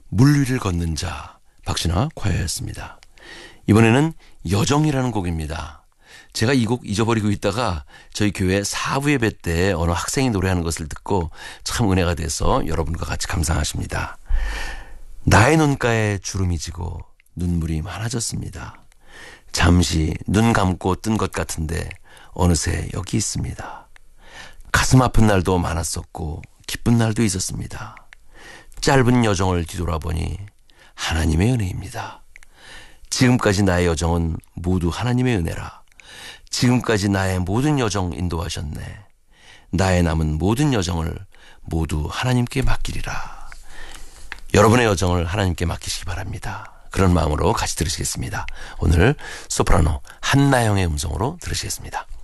물 위를 걷는 자, 박신화 콰이어였습니다. 이번에는 여정이라는 곡입니다. 제가 이 곡 잊어버리고 있다가 저희 교회 사부 예배 때 어느 학생이 노래하는 것을 듣고 참 은혜가 돼서 여러분과 같이 감상하십니다. 나의 눈가에 주름이 지고 눈물이 많아졌습니다. 잠시 눈 감고 뜬 것 같은데 어느새 여기 있습니다. 가슴 아픈 날도 많았었고 기쁜 날도 있었습니다. 짧은 여정을 뒤돌아보니 하나님의 은혜입니다. 지금까지 나의 여정은 모두 하나님의 은혜라. 지금까지 나의 모든 여정 인도하셨네. 나의 남은 모든 여정을 모두 하나님께 맡기리라. 여러분의 여정을 하나님께 맡기시기 바랍니다. 그런 마음으로 같이 들으시겠습니다. 오늘 소프라노 한나영의 음성으로 들으시겠습니다.